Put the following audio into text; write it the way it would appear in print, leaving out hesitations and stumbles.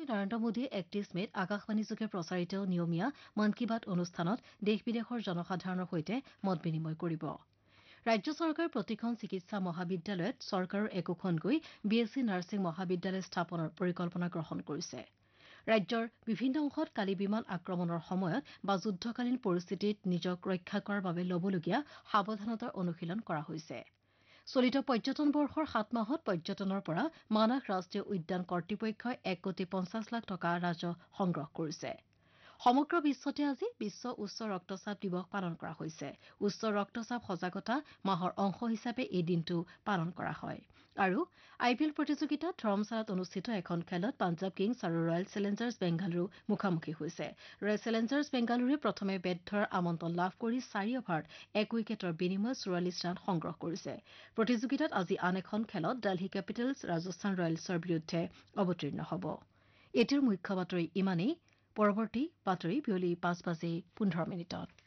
নৰেন্দ্ৰ মোদীয়ে ৩১ মেত আকাশবাণীযোগে প্ৰচাৰিত নিয়মীয়া মন কী বাত অনুষ্ঠানত দেশ বিদেশৰ জনসাধাৰণৰ সৈতে মত বিনিময় কৰিব ৰাজ্য চৰকাৰ প্ৰতিখন চিকিৎসা মহাবিদ্যালয়ত চৰকাৰৰ একোখনকৈ বিএছচি নাৰ্ছিং মহাবিদ্যালয় স্থাপনৰ পৰিকল্পনা গ্ৰহণ কৰিছে ৰাজ্যৰ বিভিন্ন অংশত কালি বিমান আক্ৰমণৰ সময়ত বা যুদ্ধকালীন পৰিস্থিতিত নিজক ৰক্ষা কৰাৰ বাবে ল'বলগীয়া সাৱধানতাৰ অনুশীলন কৰা হৈছে চলিত পৰ্যটন বৰ্ষৰ ৭ মাহত পৰ্যটনৰ পৰা মানাহ ৰাষ্ট্ৰীয় উদ্যান কৰ্তৃপক্ষই ১,৫০,০০,০০০ টকা ৰাজহ সংগ্ৰহ কৰিছে সমগ্ৰ বিশ্বতে আজি বিশ্ব উচ্চ ৰক্তচাপ দিৱস পালন কৰা হৈছে উচ্চ ৰক্তচাপ সজাগতা মাহৰ অংশ হিচাপে এই দিনটো পালন কৰা হয় আৰু আইপিএল প্ৰতিযোগিতাত ধৰমশালাত অনুষ্ঠিত এখন খেলত পাঞ্জাৱ কিংছ আৰু ৰয়েল চেলেঞ্জাৰ্ছ বেংগালুৰু মুখামুখি হৈছে ৰয়েল চেলেঞ্জাৰ্ছ বেংগালুৰুৱে প্ৰথমে বেট ধৰাৰ আমন্ত্ৰণ লাভ কৰি ৪ অভাৰত ১ উইকেটৰ বিনিময়ত ৪৪ ৰান সংগ্ৰহ কৰিছে প্ৰতিযোগিতাত আজি আন এখন খেলত দিল্লী কেপিটেলছ ৰাজস্থান ৰয়েলছৰ বিৰুদ্ধে অৱতীৰ্ণ হ'ব এতিয়াৰ মুখ্য বাতৰি ইমানেই পৰৱৰ্তী বাতৰি বিয়লি ৫:১৫